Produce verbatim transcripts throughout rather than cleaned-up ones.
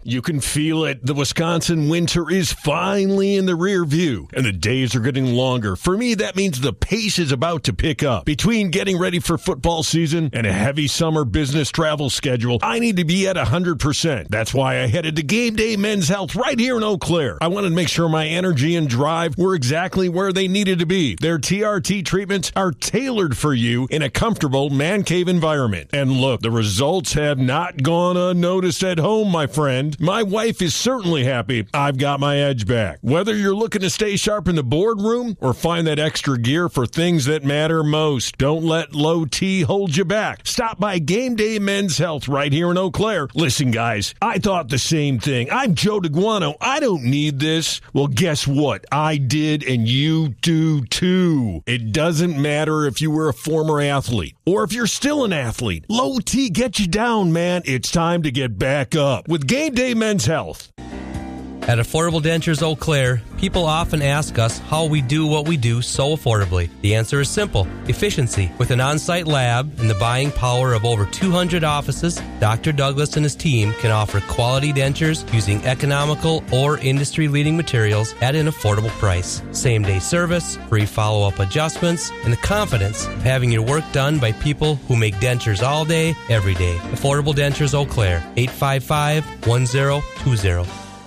You can feel it. The Wisconsin winter is finally in the rear view, and the days are getting longer. For me, that means the pace is about to pick up. Between getting ready for football season and a heavy summer business travel schedule, I need to be at one hundred percent. That's why I headed to Game Day Men's Health right here in Eau Claire. I wanted to make sure my energy and drive were exactly where they needed to be. Their T R T treatments are tailored for you in a comfortable man cave environment. And look, the results have not gone unnoticed at home, my friend. My wife is certainly happy I've got my edge back. Whether you're looking to stay sharp in the boardroom or find that extra gear for things that matter most, don't let low T hold you back. Stop by Game Day Men's Health right here in Eau Claire. Listen, guys, I thought the same thing. I'm Joe DeGuano. I don't need this. Well, guess what? I did, and you do too. It doesn't matter if you were a former athlete or if you're still an athlete. Low T gets you down, man. It's time to get back up with Game Day Men's Health. At Affordable Dentures Eau Claire, people often ask us how we do what we do so affordably. The answer is simple: efficiency. With an on-site lab and the buying power of over two hundred offices, Doctor Douglas and his team can offer quality dentures using economical or industry-leading materials at an affordable price. Same-day service, free follow-up adjustments, and the confidence of having your work done by people who make dentures all day, every day. Affordable Dentures Eau Claire, eight five five, one zero two zero.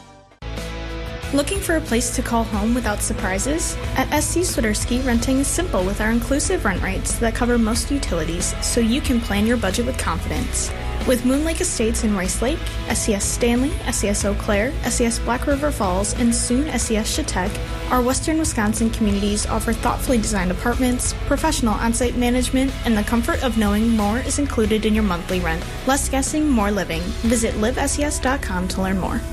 Looking for a place to call home without surprises? At S C Swiderski, renting is simple with our inclusive rent rates that cover most utilities, so you can plan your budget with confidence. With Moon Lake Estates in Rice Lake, S C S Stanley, S C S Eau Claire, S C S Black River Falls, and soon S C S Chautauqua, our western Wisconsin communities offer thoughtfully designed apartments, professional on-site management, and the comfort of knowing more is included in your monthly rent. Less guessing, more living. Visit live S E S dot com to learn more.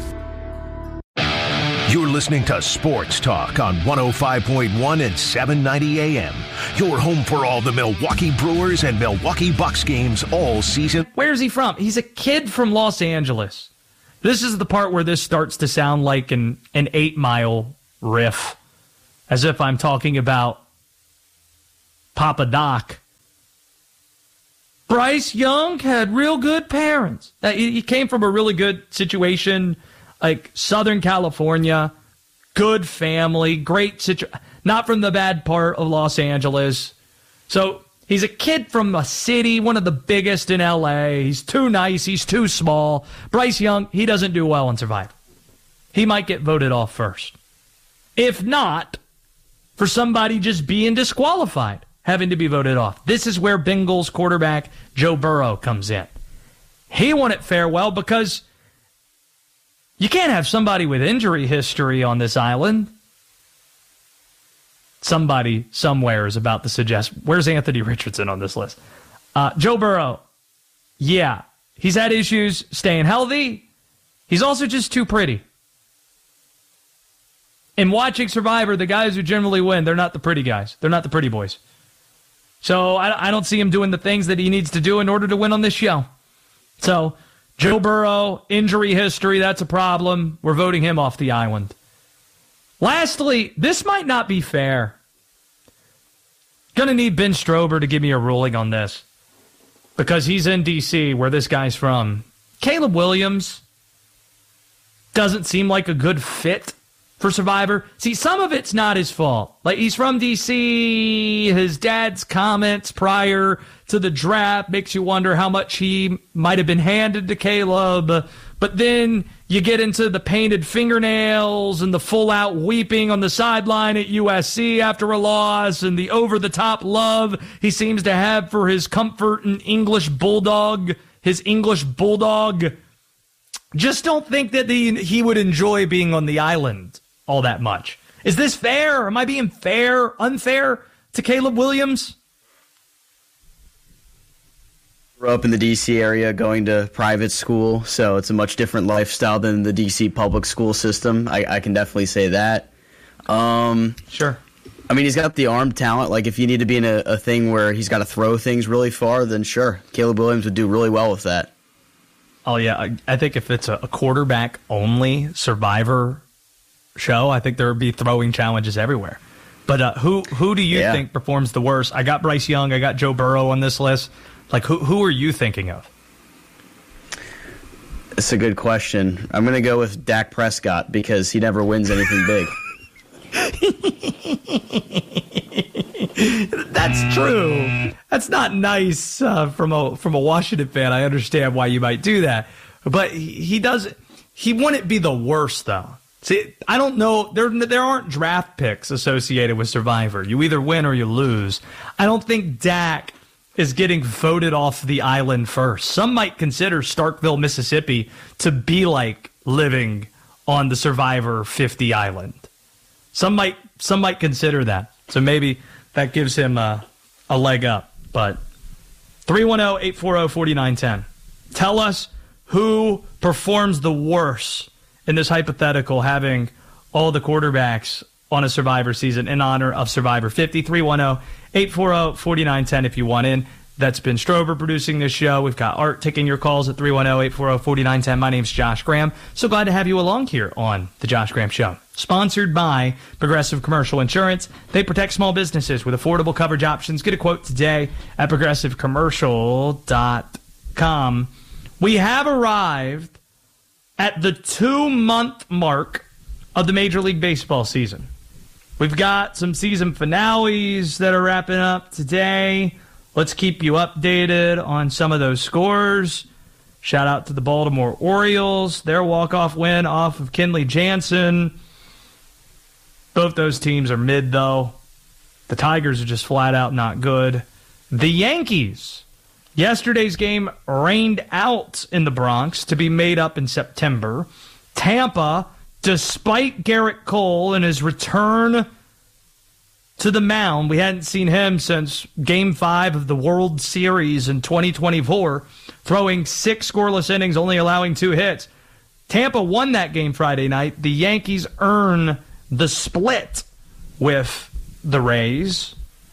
You're listening to Sports Talk on one oh five point one and seven ninety A M. Your home for all the Milwaukee Brewers and Milwaukee Bucks games all season. Where's he from? He's a kid from Los Angeles. This is the part where this starts to sound like an, an eight Mile riff, as if I'm talking about Papa Doc. Bryce Young had real good parents. He came from a really good situation, like Southern California, good family, great situation, not from the bad part of Los Angeles. So he's a kid from a city, one of the biggest in L A. He's too nice. He's too small. Bryce Young, he doesn't do well in Survivor. He might get voted off first. If not, for somebody just being disqualified, having to be voted off. This is where Bengals quarterback Joe Burrow comes in. He won it farewell because you can't have somebody with injury history on this island. Somebody somewhere is about to suggest, where's Anthony Richardson on this list? Uh, Joe Burrow, yeah, he's had issues staying healthy. He's also just too pretty. In watching Survivor, the guys who generally win, they're not the pretty guys. They're not the pretty boys. So I, I don't see him doing the things that he needs to do in order to win on this show. So Joe Burrow, injury history, that's a problem. We're voting him off the island. Lastly, this might not be fair. Gonna need Ben Strober to give me a ruling on this, because he's in D C, where this guy's from. Caleb Williams doesn't seem like a good fit for Survivor. See, some of it's not his fault. Like, he's from D C, his dad's comments prior to the draft makes you wonder how much he might have been handed to Caleb. But then you get into the painted fingernails and the full-out weeping on the sideline at U S C after a loss and the over-the-top love he seems to have for his comfort and English bulldog, his English bulldog. Just don't think that the, he would enjoy being on the island all that much. Is this fair? Am I being fair, unfair to Caleb Williams? Grew up in the D C area, going to private school, so it's a much different lifestyle than the D C public school system. I, I can definitely say that. Um, sure. I mean, he's got the arm talent. Like, if you need to be in a, a thing where he's got to throw things really far, then sure, Caleb Williams would do really well with that. Oh, yeah. I, I think if it's a, a quarterback-only Survivor show, I think there would be throwing challenges everywhere. But uh, who who do you yeah. think performs the worst? I got Bryce Young. I got Joe Burrow on this list. Like, who who are you thinking of? It's a good question. I'm going to go with Dak Prescott because he never wins anything big. That's true. That's not nice uh, from a from a Washington fan. I understand why you might do that, but he, he does. He wouldn't be the worst though. See, I don't know. There there aren't draft picks associated with Survivor. You either win or you lose. I don't think Dak is getting voted off the island first. Some might consider Starkville, Mississippi, to be like living on the Survivor fifty island. Some might some might consider that. So maybe that gives him a, a leg up. But three one zero, eight four zero, four nine one zero. Tell us who performs the worst in this hypothetical, having all the quarterbacks on a Survivor season in honor of Survivor fifty. three one zero, eight four zero, four nine one zero if you want in. That's Ben Strober producing this show. We've got Art taking your calls at three one zero, eight four zero, four nine one zero. My name's Josh Graham. So glad to have you along here on The Josh Graham Show. Sponsored by Progressive Commercial Insurance. They protect small businesses with affordable coverage options. Get a quote today at progressive commercial dot com. We have arrived at the two-month mark of the Major League Baseball season. We've got some season finales that are wrapping up today. Let's keep you updated on some of those scores. Shout out to the Baltimore Orioles. Their walk-off win off of Kenley Jansen. Both those teams are mid, though. The Tigers are just flat out not good. The Yankees. Yesterday's game rained out in the Bronx to be made up in September. Tampa, despite Garrett Cole and his return to the mound, we hadn't seen him since Game five of the World Series in twenty twenty-four, throwing six scoreless innings, only allowing two hits. Tampa won that game Friday night. The Yankees earn the split with the Rays.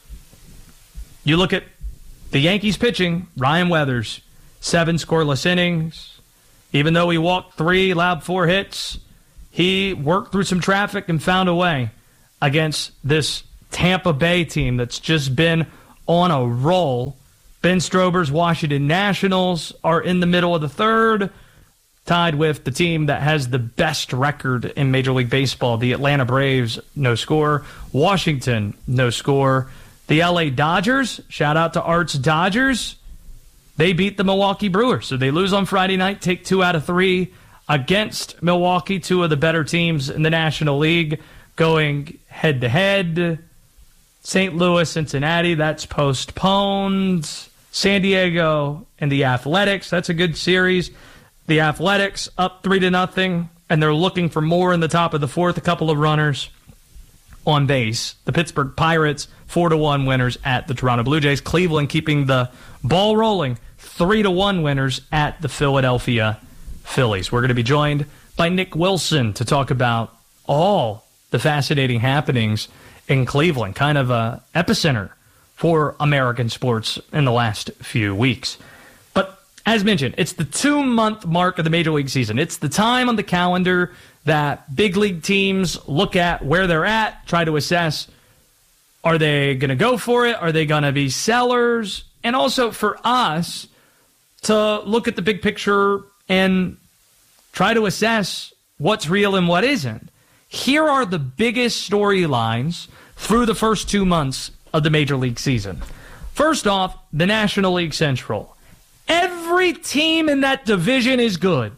You look at the Yankees pitching, Ryan Weathers, seven scoreless innings. Even though he walked three, allowed four hits, he worked through some traffic and found a way against this Tampa Bay team that's just been on a roll. Ben Strober's Washington Nationals are in the middle of the third, tied with the team that has the best record in Major League Baseball, the Atlanta Braves, no score. Washington, no score. The L A Dodgers, shout out to Art's Dodgers, they beat the Milwaukee Brewers. So they lose on Friday night, take two out of three against Milwaukee, two of the better teams in the National League, going head-to-head. Saint Louis, Cincinnati, that's postponed. San Diego and the Athletics, that's a good series. The Athletics up three to nothing, and they're looking for more in the top of the fourth. A couple of runners on base. The Pittsburgh Pirates, four to one winners at the Toronto Blue Jays. Cleveland keeping the ball rolling, three to one winners at the Philadelphia Phillies. We're going to be joined by Nick Wilson to talk about all the fascinating happenings in Cleveland, kind of a epicenter for American sports in the last few weeks. But as mentioned, it's the two-month mark of the Major League season. It's the time on the calendar that big league teams look at where they're at, try to assess, are they going to go for it? Are they going to be sellers? And also for us to look at the big picture and try to assess what's real and what isn't. Here are the biggest storylines through the first two months of the Major League season. First off, the National League Central. Every team in that division is good.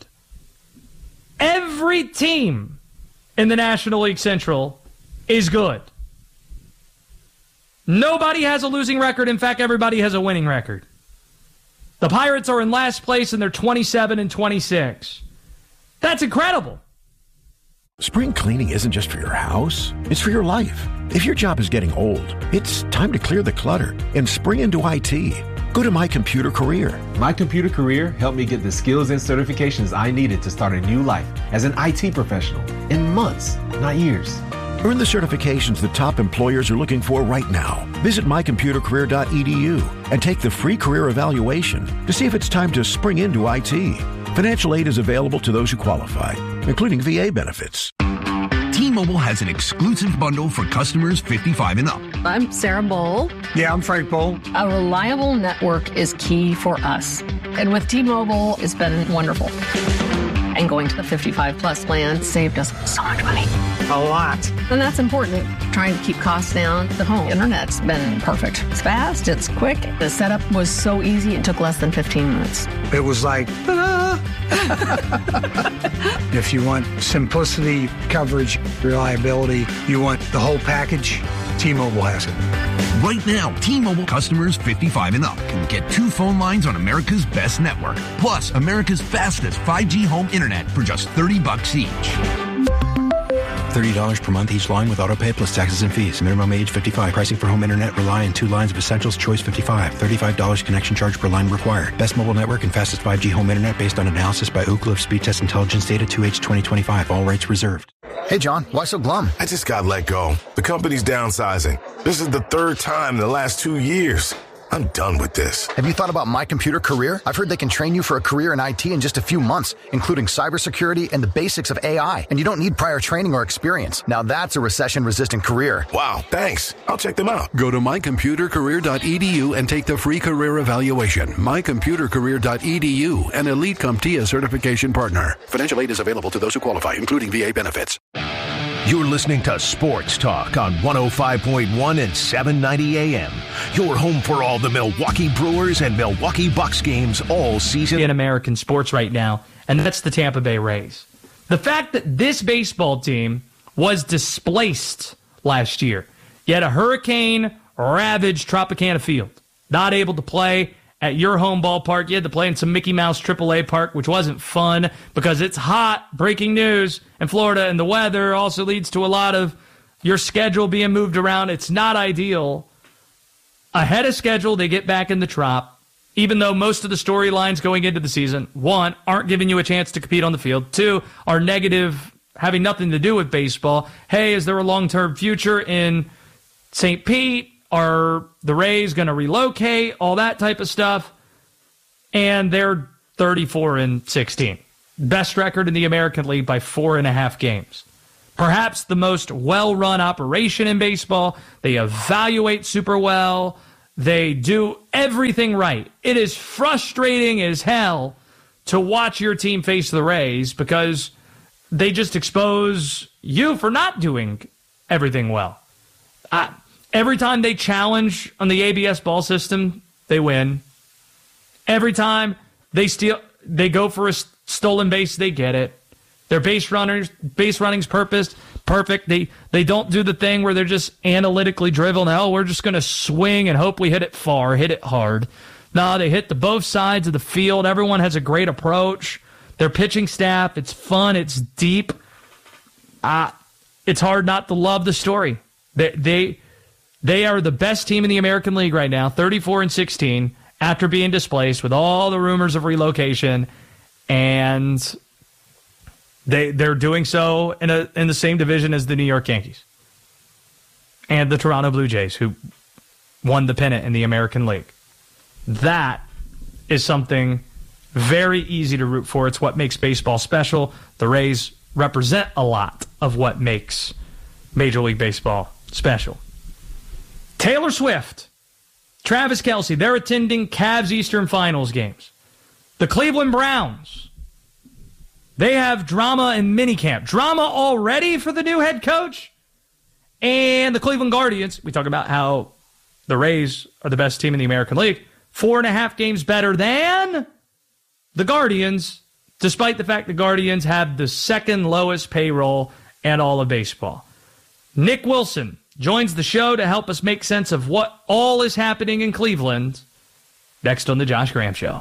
Every team in the National League Central is good. Nobody has a losing record. In fact, everybody has a winning record. The Pirates are in last place and they're twenty-seven and twenty-six. That's incredible. Spring cleaning isn't just for your house, it's for your life. If your job is getting old, it's time to clear the clutter and spring into I T. Go to My Computer Career. My Computer Career helped me get the skills and certifications I needed to start a new life as an I T professional in months, not years. Earn the certifications that top employers are looking for right now. Visit my computer career dot e d u and take the free career evaluation to see if it's time to spring into I T. Financial aid is available to those who qualify, including V A benefits. T-Mobile has an exclusive bundle for customers fifty-five and up. I'm Sarah Bowl. Yeah, I'm Frank Bowl. A reliable network is key for us. And with T-Mobile, it's been wonderful. And going to the fifty-five plus plan saved us so much money. A lot. And that's important. Trying to keep costs down. The home internet's been perfect. It's fast, it's quick. The setup was so easy, it took less than fifteen minutes. It was like, ta-da! If you want simplicity, coverage, reliability, you want the whole package, T-Mobile has it. Right now, T-Mobile customers fifty-five and up can get two phone lines on America's best network, plus America's fastest five G home internet for just thirty bucks each. thirty dollars per month each line with autopay plus taxes and fees. Minimum age fifty-five. Pricing for home internet rely on two lines of essentials. Choice fifty-five. thirty-five dollars connection charge per line required. Best mobile network and fastest five G home internet based on analysis by Ookla of Speed Test Intelligence data two H twenty twenty-five. All rights reserved. Hey, John, why so glum? I just got let go. The company's downsizing. This is the third time in the last two years. I'm done with this. Have you thought about My Computer Career? I've heard they can train you for a career in I T in just a few months, including cybersecurity and the basics of A I. And you don't need prior training or experience. Now that's a recession-resistant career. Wow, thanks. I'll check them out. Go to my computer career dot e d u and take the free career evaluation. my computer career dot e d u, an Elite CompTIA certification partner. Financial aid is available to those who qualify, including V A benefits. You're listening to Sports Talk on one oh five point one and seven ninety A M. Your home for all the Milwaukee Brewers and Milwaukee Bucks games all season. In American sports right now, and that's the Tampa Bay Rays. The fact that this baseball team was displaced last year, yet a hurricane ravaged Tropicana Field, not able to play at your home ballpark. You had to play in some Mickey Mouse triple A park, which wasn't fun because it's hot. Breaking news in Florida, and the weather also leads to a lot of your schedule being moved around. It's not ideal. Ahead of schedule, they get back in the Trop, even though most of the storylines going into the season, one, aren't giving you a chance to compete on the field. Two, are negative, having nothing to do with baseball. Hey, is there a long-term future in Saint Pete? Are the Rays going to relocate? All that type of stuff. And they're thirty-four and sixteen. Best record in the American League by four and a half games. Perhaps the most well-run operation in baseball. They evaluate super well. They do everything right. It is frustrating as hell to watch your team face the Rays because they just expose you for not doing everything well. I, every time they challenge on the A B S ball system, they win. Every time they steal, they go for a stolen base, they get it. Their base runners, base running's purpose, perfect. They they don't do the thing where they're just analytically driven. Oh, we're just going to swing and hope we hit it far, hit it hard. No, they hit the both sides of the field. Everyone has a great approach. Their pitching staff, it's fun, it's deep. Uh, it's hard not to love the story. They they they are the best team in the American League right now, thirty-four and sixteen, after being displaced with all the rumors of relocation, and They they're doing so in a in the same division as the New York Yankees and the Toronto Blue Jays, who won the pennant in the American League. That is something very easy to root for. It's what makes baseball special. The Rays represent a lot of what makes Major League Baseball special. Taylor Swift, Travis Kelce, they're attending Cavs Eastern Finals games. The Cleveland Browns, they have drama in minicamp. Drama already for the new head coach. And the Cleveland Guardians, we talk about how the Rays are the best team in the American League. Four and a half games better than the Guardians, despite the fact the Guardians have the second lowest payroll in all of baseball. Nick Wilson joins the show to help us make sense of what all is happening in Cleveland. Next on the Josh Graham Show.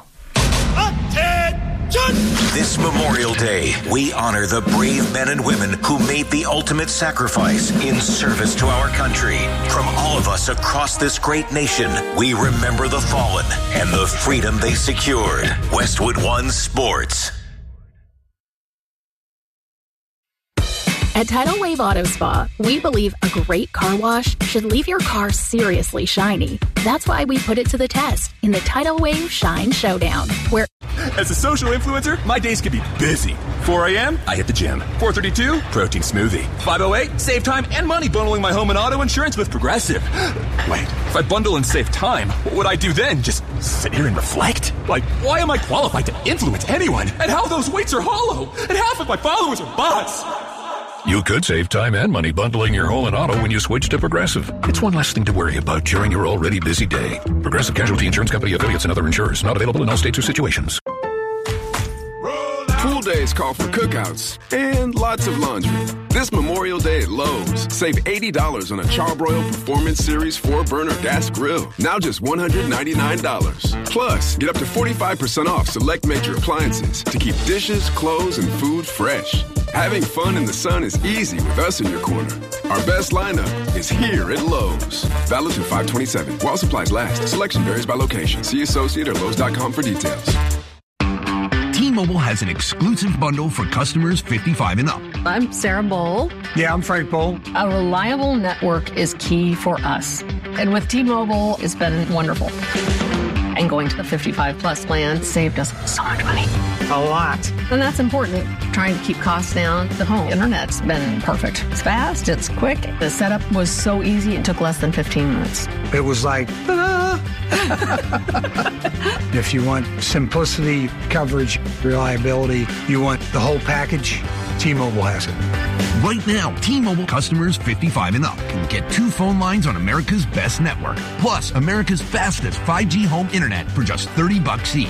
This Memorial Day, we honor the brave men and women who made the ultimate sacrifice in service to our country. From all of us across this great nation, we remember the fallen and the freedom they secured. Westwood One Sports. At Tidal Wave Auto Spa, we believe a great car wash should leave your car seriously shiny. That's why we put it to the test in the Tidal Wave Shine Showdown, where... As a social influencer, my days can be busy. four a.m., I hit the gym. four thirty-two, protein smoothie. five oh eight, save time and money bundling my home and auto insurance with Progressive. Wait, if I bundle and save time, what would I do then? Just sit here and reflect? Like, why am I qualified to influence anyone? And how those weights are hollow? And half of my followers are bots? You could save time and money bundling your home and auto when you switch to Progressive. It's one less thing to worry about during your already busy day. Progressive Casualty Insurance Company affiliates and other insurers. Not available in all states or situations. Pool days call for cookouts and lots of laundry. This Memorial Day at Lowe's, save eighty dollars on a Charbroil Performance Series four burner gas grill. Now just one hundred ninety-nine dollars. Plus, get up to forty-five percent off select major appliances to keep dishes, clothes, and food fresh. Having fun in the sun is easy with us in your corner. Our best lineup is here at Lowe's. Valid through five twenty-seven. While supplies last. Selection varies by location. See associate or Lowe's dot com for details. T-Mobile has an exclusive bundle for customers fifty-five and up. I'm Sarah Bowl. Yeah, I'm Frank Bowl. A reliable network is key for us. And with T-Mobile, it's been wonderful. And going to the fifty-five plus plan saved us so much money. A lot. And that's important. Trying to keep costs down. The home internet's been perfect. It's fast, it's quick. The setup was so easy, it took less than fifteen minutes. It was like, ah. If you want simplicity, coverage, reliability, you want the whole package, T-Mobile has it. Right now, T-Mobile customers fifty-five and up can get two phone lines on America's best network, plus America's fastest five G home internet for just thirty bucks each.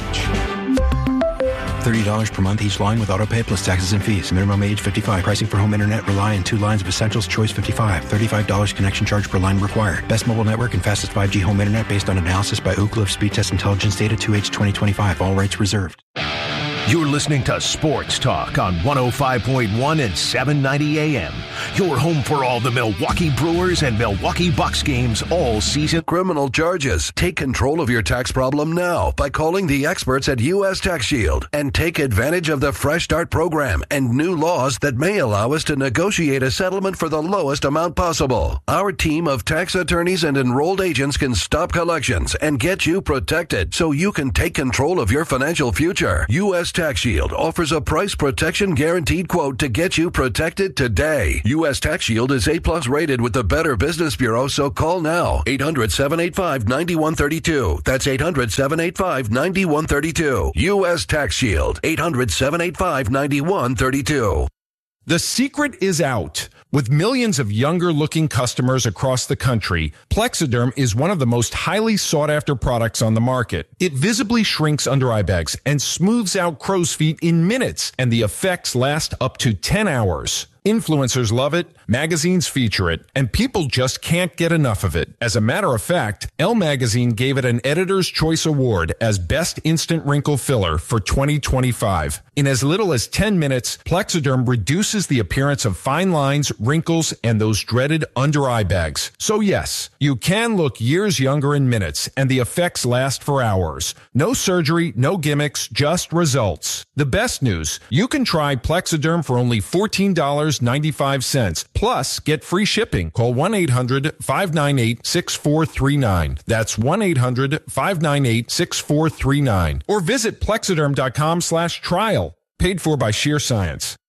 thirty dollars per month each line with autopay plus taxes and fees. Minimum age fifty-five. Pricing for home internet rely on two lines of Essentials Choice fifty-five. thirty-five dollars connection charge per line required. Best mobile network and fastest five G home internet based on analysis by Ookla of Speed Test Intelligence Data two H twenty twenty-five. All rights reserved. You're listening to Sports Talk on one oh five point one and seven ninety A M. Your home for all the Milwaukee Brewers and Milwaukee Bucks games all season. Criminal charges. Take control of your tax problem now by calling the experts at U S Tax Shield and take advantage of the Fresh Start program and new laws that may allow us to negotiate a settlement for the lowest amount possible. Our team of tax attorneys and enrolled agents can stop collections and get you protected so you can take control of your financial future. U S Tax Shield offers a price protection guaranteed quote to get you protected today. U S Tax Shield is A plus rated with the Better Business Bureau, so call now. eight hundred, seven eight five, nine one three two. That's eight hundred, seven eight five, nine one three two. U S Tax Shield. eight hundred, seven eight five, nine one three two. The secret is out. With millions of younger-looking customers across the country, Plexiderm is one of the most highly sought-after products on the market. It visibly shrinks under-eye bags and smooths out crow's feet in minutes, and the effects last up to ten hours. Influencers love it, magazines feature it, and people just can't get enough of it. As a matter of fact, Elle Magazine gave it an Editor's Choice Award as Best Instant Wrinkle Filler for twenty twenty-five. In as little as ten minutes, Plexiderm reduces the appearance of fine lines, wrinkles, and those dreaded under-eye bags. So yes, you can look years younger in minutes, and the effects last for hours. No surgery, no gimmicks, just results. The best news, you can try Plexiderm for only fourteen dollars and ninety-five cents. Plus, get free shipping. Call one eight hundred, five nine eight, six four three nine. That's one eight hundred, five nine eight, six four three nine. Or visit plexiderm.com slash trial. Paid for by Sheer Science.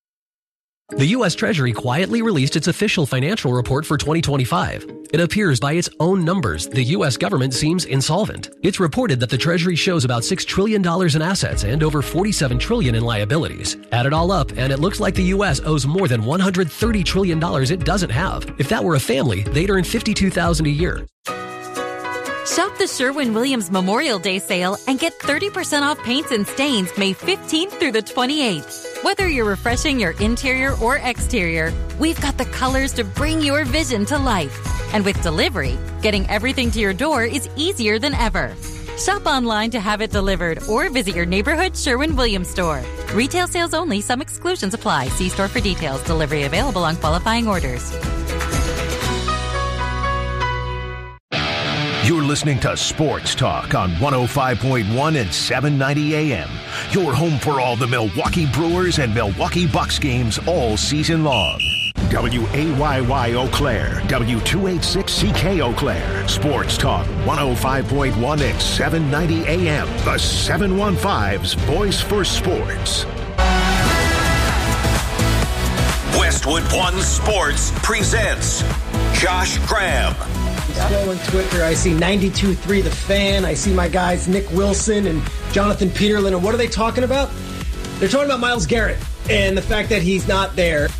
The U S Treasury quietly released its official financial report for twenty twenty-five. It appears by its own numbers, the U S government seems insolvent. It's reported that the Treasury shows about six trillion dollars in assets and over forty-seven trillion dollars in liabilities. Add it all up, and it looks like the U S owes more than one hundred thirty trillion dollars it doesn't have. If that were a family, they'd earn fifty-two thousand dollars a year. Shop the Sherwin-Williams Memorial Day sale and get thirty percent off paints and stains May fifteenth through the twenty-eighth. Whether you're refreshing your interior or exterior, we've got the colors to bring your vision to life. And with delivery, getting everything to your door is easier than ever. Shop online to have it delivered or visit your neighborhood Sherwin-Williams store. Retail sales only. Some exclusions apply. See store for details. Delivery available on qualifying orders. You're listening to Sports Talk on one oh five point one and seven ninety A M. Your home for all the Milwaukee Brewers and Milwaukee Bucks games all season long. W A Y Y Eau Claire, W two eighty-six C K Eau Claire. Sports Talk one oh five point one and seven ninety A M. The seven one five's Voice for Sports. Westwood One Sports presents Josh Graham. Scrolling Twitter, I see ninety-two three The Fan. I see my guys Nick Wilson and Jonathan Peterlin. And what are they talking about? They're talking about Myles Garrett and the fact that he's not there.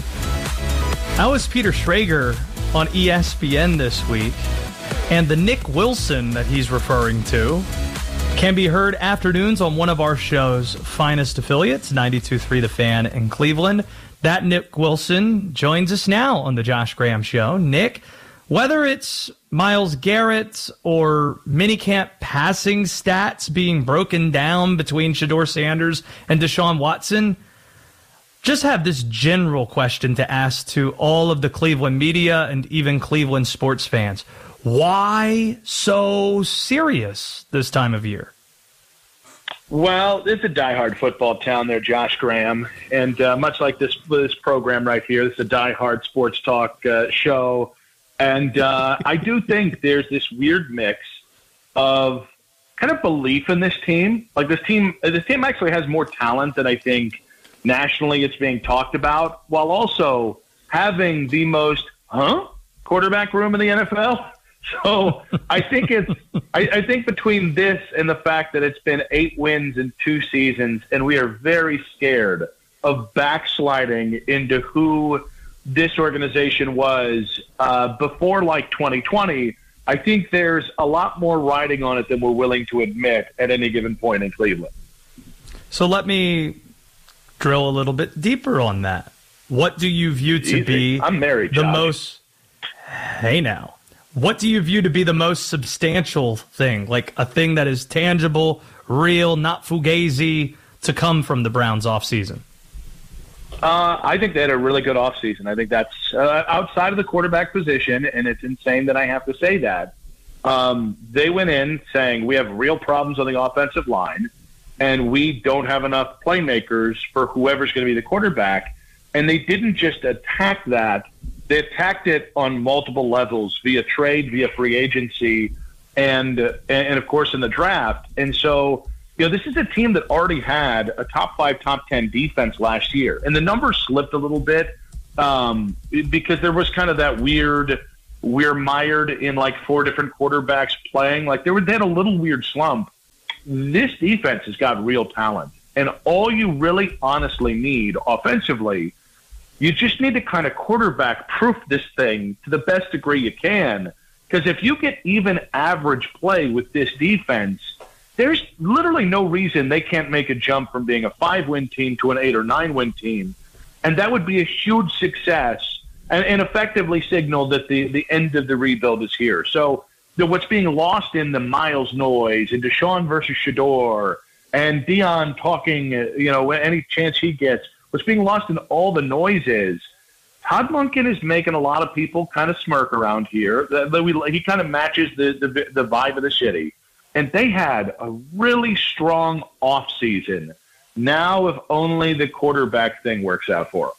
That was Peter Schrager on E S P N this week. And the Nick Wilson that he's referring to can be heard afternoons on one of our show's finest affiliates, ninety-two three The Fan in Cleveland. That Nick Wilson joins us now on the Josh Graham Show. Nick, whether it's Myles Garrett or minicamp passing stats being broken down between Shedeur Sanders and Deshaun Watson, just have this general question to ask to all of the Cleveland media and even Cleveland sports fans. Why so serious this time of year? Well, it's a diehard football town there, Josh Graham. And uh, much like this this program right here, this is a diehard sports talk uh, show. And uh, I do think there's this weird mix of kind of belief in this team. Like this team, this team actually has more talent than I think nationally it's being talked about, while also having the most, huh, quarterback room in the N F L. So I think it's, I, I think between this and the fact that it's been eight wins in two seasons, and we are very scared of backsliding into who this organization was uh, before like twenty twenty, I think there's a lot more riding on it than we're willing to admit at any given point in Cleveland. So let me drill a little bit deeper on that. What do you view to Easy. be I'm married, the Josh. most, hey now, what do you view to be the most substantial thing, like a thing that is tangible, real, not fugazi, to come from the Browns offseason? Uh, I think they had a really good offseason. I think that's uh, outside of the quarterback position, and it's insane that I have to say that. Um, they went in saying we have real problems on the offensive line, and we don't have enough playmakers for whoever's going to be the quarterback. And they didn't just attack that. They attacked it on multiple levels via trade, via free agency, and, uh, and of course, in the draft. And so, you know, this is a team that already had a top five, top ten defense last year. And the numbers slipped a little bit um, because there was kind of that weird, we're mired in like four different quarterbacks playing. Like they, were, they had a little weird slump. This defense has got real talent. And all you really honestly need offensively, you just need to kind of quarterback proof this thing to the best degree you can. Because if you get even average play with this defense, there's literally no reason they can't make a jump from being a five-win team to an eight- or nine-win team. And that would be a huge success and, and effectively signal that the, the end of the rebuild is here. So the, what's being lost in the Myles noise and Deshaun versus Shedeur and Dion talking, you know, any chance he gets, what's being lost in all the noise is Todd Monken is making a lot of people kind of smirk around here. He kind of matches the, the, the vibe of the city. And they had a really strong offseason. Now, if only the quarterback thing works out for them.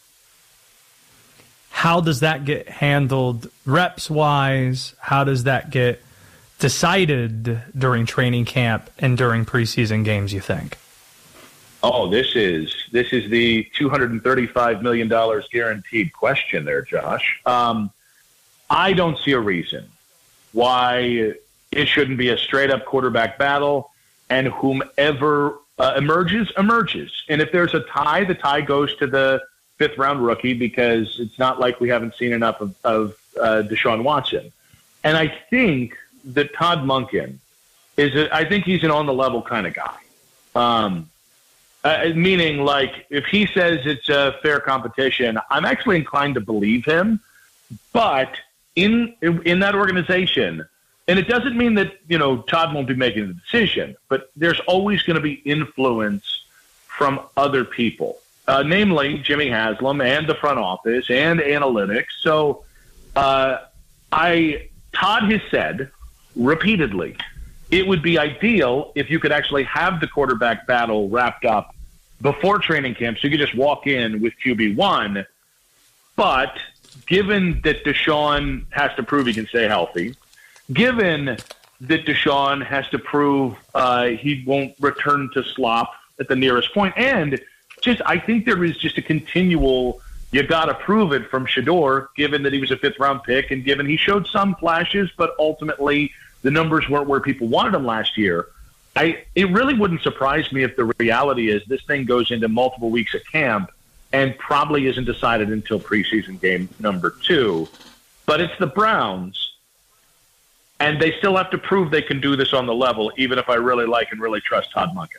How does that get handled reps-wise? How does that get decided during training camp and during preseason games, you think? Oh, this is this is the two hundred thirty-five million dollars guaranteed question there, Josh. Um, I don't see a reason why it shouldn't be a straight-up quarterback battle, and whomever uh, emerges, emerges. And if there's a tie, the tie goes to the fifth-round rookie because it's not like we haven't seen enough of, of uh, Deshaun Watson. And I think that Todd Monken is a, I think he's an on-the-level kind of guy. Um, uh, meaning, like, if he says it's a fair competition, I'm actually inclined to believe him. But in in that organization, and it doesn't mean that, you know, Todd won't be making the decision, but there's always going to be influence from other people, uh, namely Jimmy Haslam and the front office and analytics. So uh, I Todd has said repeatedly, it would be ideal if you could actually have the quarterback battle wrapped up before training camp so you could just walk in with Q B one. but given that Deshaun has to prove he can stay healthy, given that Deshaun has to prove uh, he won't return to slop at the nearest point, and just I think there is just a continual, you got to prove it from Shedeur, given that he was a fifth-round pick and given he showed some flashes, but ultimately the numbers weren't where people wanted him last year. I It really wouldn't surprise me if the reality is this thing goes into multiple weeks of camp and probably isn't decided until preseason game number two. But it's the Browns, and they still have to prove they can do this on the level, even if I really like and really trust Todd Monken.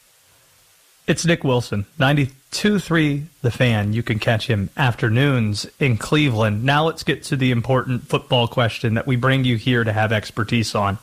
It's Nick Wilson, ninety-two three The Fan. You can catch him afternoons in Cleveland. Now let's get to the important football question that we bring you here to have expertise on.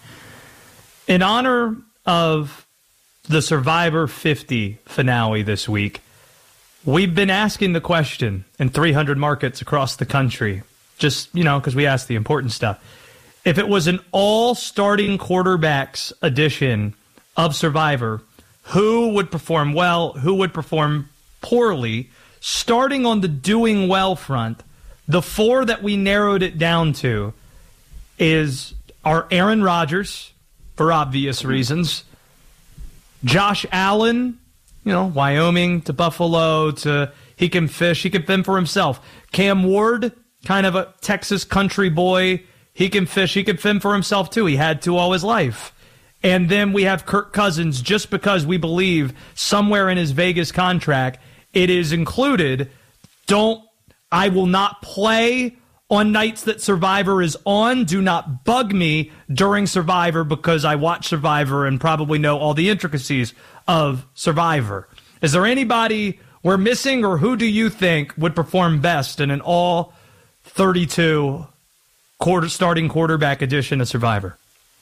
In honor of the Survivor fifty finale this week, we've been asking the question in three hundred markets across the country, just, you know, because we ask the important stuff. If it was an all-starting quarterbacks edition of Survivor, who would perform well, who would perform poorly? Starting on the doing well front, the four that we narrowed it down to is our Aaron Rodgers, for obvious reasons, Josh Allen, you know, Wyoming to Buffalo to he can fish, he can fend for himself. Cam Ward, kind of a Texas country boy, he can fish, he can fend for himself too. He had to all his life. And then we have Kirk Cousins, just because we believe somewhere in his Vegas contract it is included. Don't, I will not play on nights that Survivor is on. Do not bug me during Survivor because I watch Survivor and probably know all the intricacies of Survivor. Is there anybody we're missing, or who do you think would perform best in an all thirty-two quarter starting quarterback edition of Survivor?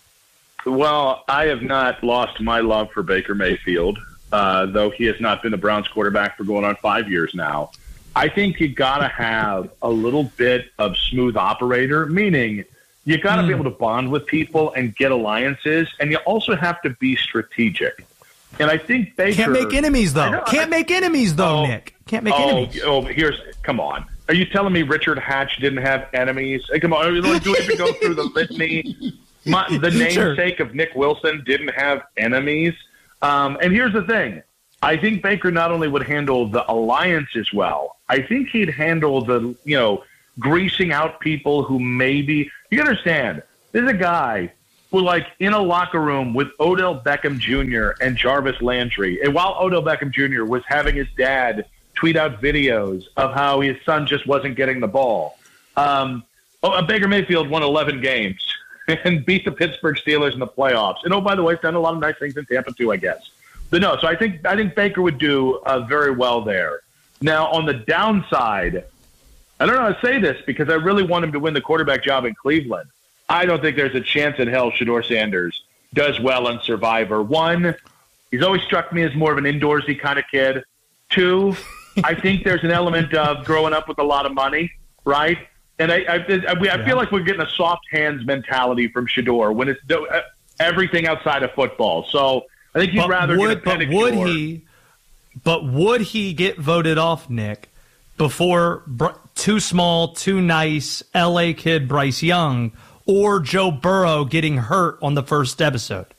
Well, I have not lost my love for Baker Mayfield, uh, though he has not been the Browns quarterback for going on five years now. I think you got to have a little bit of smooth operator, meaning you got to mm. be able to bond with people and get alliances, and you also have to be strategic. And I think Baker can't make enemies though. Know, can't make enemies though, oh, Nick. Can't make oh, enemies. Oh, here's come on. Are you telling me Richard Hatch didn't have enemies? Hey, come on, do we have to go through the litany? My, the namesake sure. of Nick Wilson didn't have enemies. Um, and here's the thing. I think Baker not only would handle the alliances well, I think he'd handle the, you know, greasing out people who maybe, you understand, there's a guy who, like, in a locker room with Odell Beckham Junior and Jarvis Landry, and while Odell Beckham Junior was having his dad tweet out videos of how his son just wasn't getting the ball, um, oh, Baker Mayfield won eleven games and beat the Pittsburgh Steelers in the playoffs. And, oh, by the way, he's done a lot of nice things in Tampa, too, I guess. But, no, so I think I think Baker would do uh, very well there. Now, on the downside, I don't know how to say this because I really want him to win the quarterback job in Cleveland. I don't think there's a chance in hell Shedeur Sanders does well in Survivor. One, he's always struck me as more of an indoorsy kind of kid. Two, I think there's an element of growing up with a lot of money, right? And I, I, I, I yeah. feel like we're getting a soft hands mentality from Shedeur when it's everything outside of football. So I think he'd but rather would, get a pedicure. But would he? But would he get voted off, Nick, before Br- too small, too nice L A kid Bryce Young or Joe Burrow getting hurt on the first episode?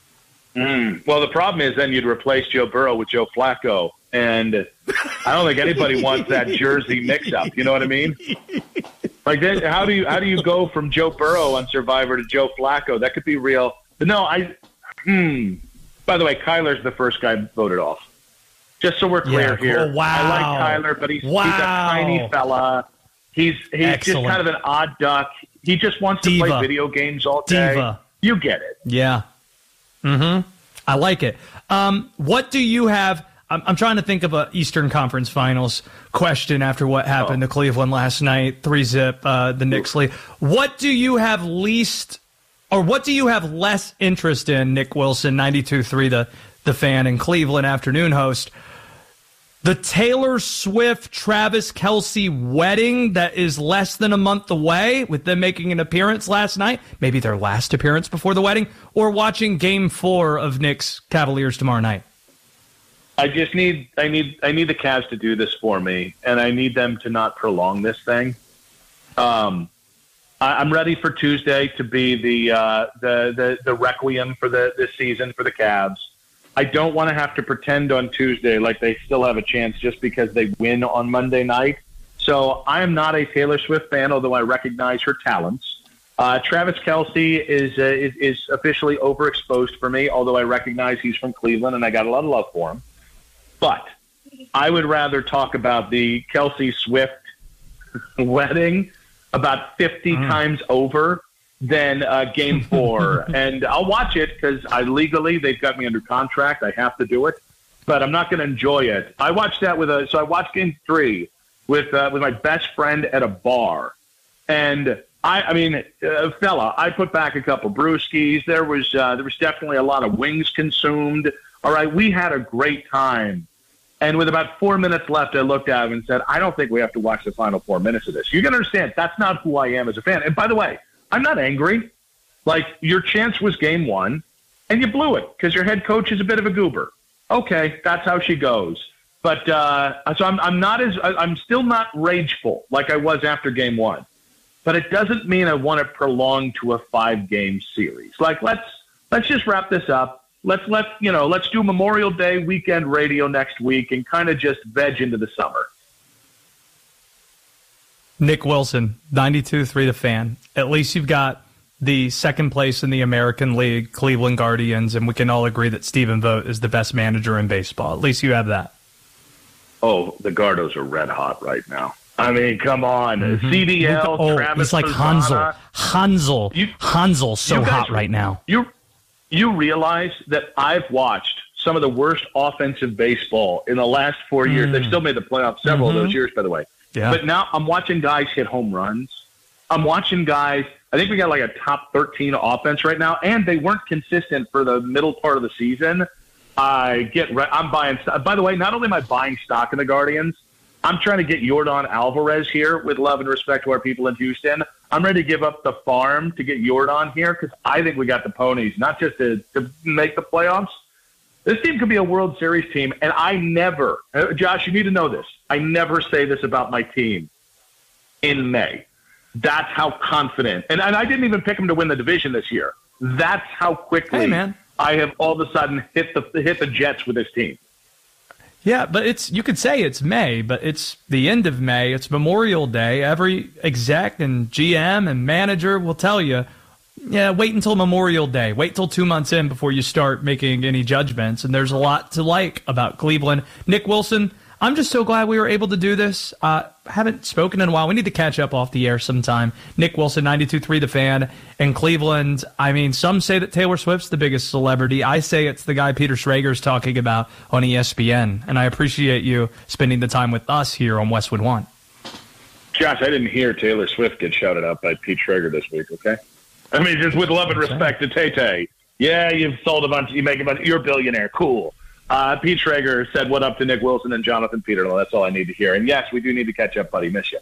Mm. Well, the problem is then you'd replace Joe Burrow with Joe Flacco. And I don't think anybody wants that jersey mix-up. You know what I mean? Like, then, how do you how do you go from Joe Burrow on Survivor to Joe Flacco? That could be real. But no, I. Hmm. By the way, Kyler's the first guy voted off. Just so we're clear yeah, cool. here. Wow. I like Kyler, but he's, wow. he's a tiny fella. He's he's Excellent. just kind of an odd duck. He just wants Diva. to play video games all day. Diva. You get it. Yeah. Mm-hmm. I like it. Um, what do you have? I'm, I'm trying to think of a Eastern Conference Finals question after what happened oh. to Cleveland last night. Three zip, uh, the Knicks lead. What do you have least, or what do you have less interest in, Nick Wilson, ninety-two three, the the Fan and Cleveland afternoon host? The Taylor Swift, Travis Kelce wedding that is less than a month away, with them making an appearance last night, maybe their last appearance before the wedding, or watching game four of Knicks Cavaliers tomorrow night? I just need I need I need the Cavs to do this for me, and I need them to not prolong this thing. Um, I, I'm ready for Tuesday to be the uh, the, the the requiem for the this season for the Cavs. I don't want to have to pretend on Tuesday like they still have a chance just because they win on Monday night. So I am not a Taylor Swift fan, although I recognize her talents. Uh, Travis Kelce is, uh, is is officially overexposed for me, although I recognize he's from Cleveland and I got a lot of love for him. But I would rather talk about the Kelce Swift wedding about fifty mm. times over than uh, Game Four, and I'll watch it because I legally they've got me under contract. I have to do it, but I'm not going to enjoy it. I watched that with a so I watched Game Three with uh, with my best friend at a bar, and. I, I mean, uh, fella, I put back a couple brewskis. There was uh, there was definitely a lot of wings consumed. All right, we had a great time. And with about four minutes left, I looked at him and said, I don't think we have to watch the final four minutes of this. You can understand, that's not who I am as a fan. And by the way, I'm not angry. Like, your chance was game one, and you blew it because your head coach is a bit of a goober. Okay, that's how she goes. But uh, so I'm, I'm not as I'm still not rageful like I was after game one. But it doesn't mean I want to prolong to a five-game series. Like, let's let's just wrap this up. Let's let you know. Let's do Memorial Day weekend radio next week and kind of just veg into the summer. Nick Wilson, ninety-two three The Fan. At least you've got the second place in the American League, Cleveland Guardians, and we can all agree that Stephen Vogt is the best manager in baseball. At least you have that. Oh, the Gardos are red hot right now. I mean, come on. Mm-hmm. C D L, oh, Travis he's like Mazzana. Hansel. Hansel. You, Hansel so guys, hot right now. You you realize that I've watched some of the worst offensive baseball in the last four years. Mm. They've still made the playoffs several mm-hmm. of those years, by the way. Yeah. But now I'm watching guys hit home runs. I'm watching guys. I think we got like a top thirteen offense right now, and they weren't consistent for the middle part of the season. I get. Re- I'm buying. By the way, not only am I buying stock in the Guardians, I'm trying to get Yordan Alvarez here with love and respect to our people in Houston. I'm ready to give up the farm to get Yordan here because I think we got the ponies, not just to, to make the playoffs. This team could be a World Series team, and I never, Josh, you need to know this. I never say this about my team in May. That's how confident. And, and I didn't even pick them to win the division this year. That's how quickly hey, man. I have all of a sudden hit the hit the Jets with this team. Yeah, but it's you could say it's May, but it's the end of May. It's Memorial Day. Every exec and G M and manager will tell you, yeah, wait until Memorial Day. Wait till two months in before you start making any judgments. And there's a lot to like about Cleveland. Nick Wilson, I'm just so glad we were able to do this. Uh, haven't spoken in a while. We need to catch up off the air sometime. Nick Wilson, ninety-two three The Fan in Cleveland. I mean, some say that Taylor Swift's the biggest celebrity. I say it's the guy Peter Schrager's talking about on E S P N. And I appreciate you spending the time with us here on Westwood One. Josh, I didn't hear Taylor Swift get shouted out by Pete Schrager this week, okay? I mean, just with love and respect to Tay-Tay. Yeah, you've sold a bunch. You make a bunch. You're a billionaire. Cool. Uh, Pete Schrager said what up to Nick Wilson and Jonathan Peterlin. That's all I need to hear. And, yes, we do need to catch up, buddy. Miss you.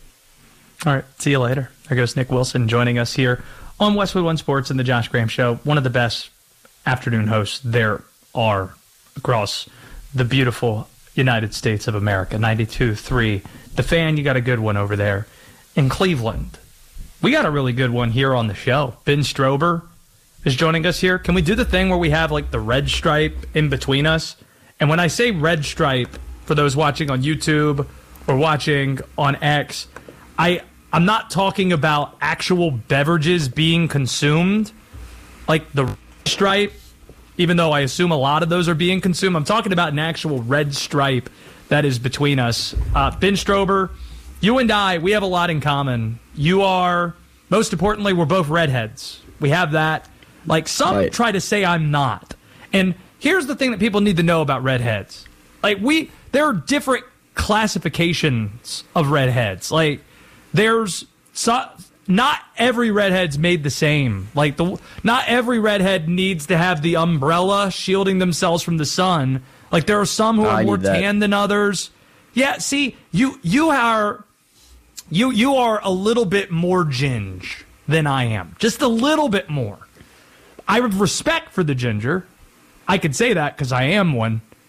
All right. See you later. There goes Nick Wilson joining us here on Westwood One Sports and the Josh Graham Show. One of the best afternoon hosts there are across the beautiful United States of America. ninety-two three The Fan, you got a good one over there. In Cleveland, we got a really good one here on the show. Ben Strober is joining us here. Can we do the thing where we have like the red stripe in between us? And when I say red stripe, for those watching on YouTube or watching on X, I, I'm not talking about actual beverages being consumed, like the red stripe, even though I assume a lot of those are being consumed. I'm talking about an actual red stripe that is between us. Uh, Ben Strober, you and I, we have a lot in common. You are, most importantly, we're both redheads. We have that. Like, some right. try to say I'm not. And here's the thing that people need to know about redheads. Like, we, there are different classifications of redheads. Like, there's, so, not every redhead's made the same. Like, the not every redhead needs to have the umbrella shielding themselves from the sun. Like, there are some who are more tan than others. Yeah, see, you you are, you you are a little bit more ginge than I am. Just a little bit more. I have respect for the ginger. I could say that because I am one.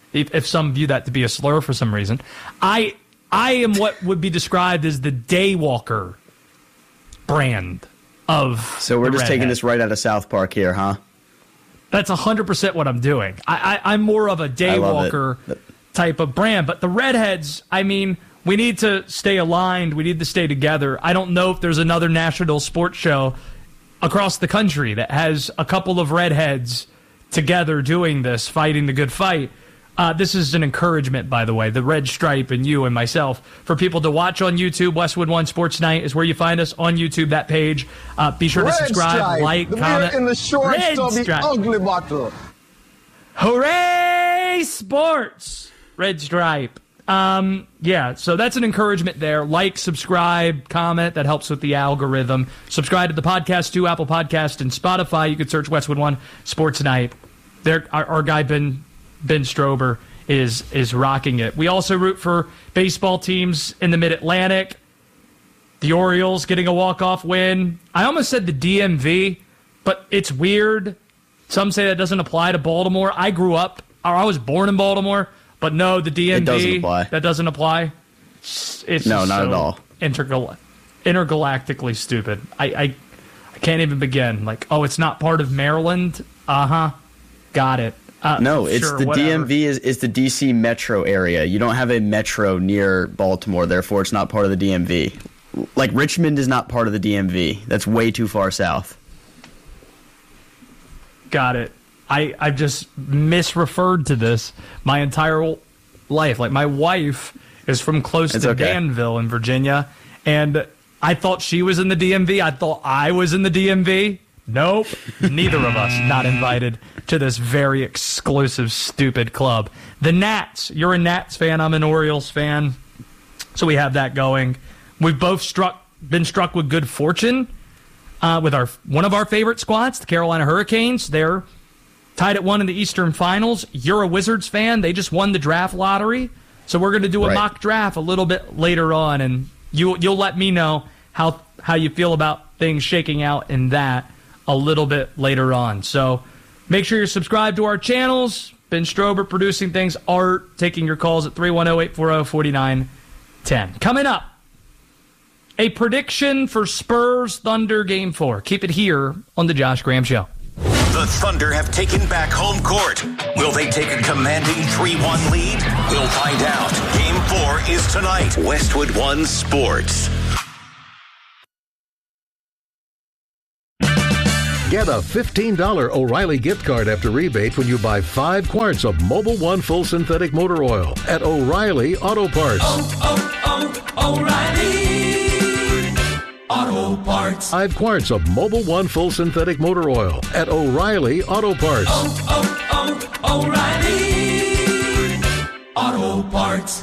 if, if some view that to be a slur for some reason. I I am what would be described as the Daywalker brand of So we're the just redhead. taking this right out of South Park here, huh? That's one hundred percent what I'm doing. I, I, I'm more of a Daywalker type of brand. But the redheads, I mean, we need to stay aligned. We need to stay together. I don't know if there's another national sports show across the country that has a couple of redheads together doing this, fighting the good fight. Uh, this is an encouragement, by the way, the Red Stripe and you and myself, for people to watch on YouTube. Westwood One Sports Night is where you find us on YouTube, that page. Uh, be sure to Red subscribe, Stripe, like, the comment. in the shorts Red of the Stripe. ugly bottle. Hooray, sports! Red Stripe. Um, yeah, so that's an encouragement there. Like, subscribe, comment. That helps with the algorithm. Subscribe to the podcast, too, Apple Podcast and Spotify. You can search Westwood One Sports Night. There, our, our guy, Ben... Ben Strober is is rocking it. We also root for baseball teams in the Mid-Atlantic. The Orioles getting a walk-off win. I almost said the D M V, but it's weird. Some say that doesn't apply to Baltimore. I grew up, or I was born in Baltimore, but no, the D M V, It doesn't apply. that doesn't apply. It's No, just not so at all. Intergal- intergalactically stupid. I, I I can't even begin. Like, oh, it's not part of Maryland? Uh-huh. Got it. Uh, no, it's sure, the whatever. D M V is, is the D C metro area. You don't have a metro near Baltimore, therefore it's not part of the D M V. Like, Richmond is not part of the D M V. That's way too far south. Got it. I, I've just misreferred to this my entire life. Like, my wife is from close It's to okay. Danville in Virginia, and I thought she was in the D M V. I thought I was in the D M V. Nope. Neither of us not invited to this very exclusive, stupid club. The Nats. You're a Nats fan. I'm an Orioles fan. So we have that going. We've both struck, been struck with good fortune uh, with our one of our favorite squads, the Carolina Hurricanes. They're tied at one in the Eastern Finals. You're a Wizards fan. They just won the draft lottery. So we're going to do a Right. mock draft a little bit later on, and you, you'll let me know how how you feel about things shaking out in that a little bit later on. So make sure you're subscribed to our channels. Ben Strober producing things, Art taking your calls at three one zero, eight four zero, four nine one zero. Coming up, a prediction for Spurs Thunder Game four. Keep it here on the Josh Graham Show. The Thunder have taken back home court. Will they take a commanding three one lead? We'll find out. Game four is tonight. Westwood One Sports. Get a fifteen dollars O'Reilly gift card after rebate when you buy five quarts of Mobil One Full Synthetic Motor Oil at O'Reilly Auto Parts. Oh, oh, oh, O'Reilly Auto Parts. Five quarts of Mobil One Full Synthetic Motor Oil at O'Reilly Auto Parts. Oh, oh, oh, O'Reilly Auto Parts.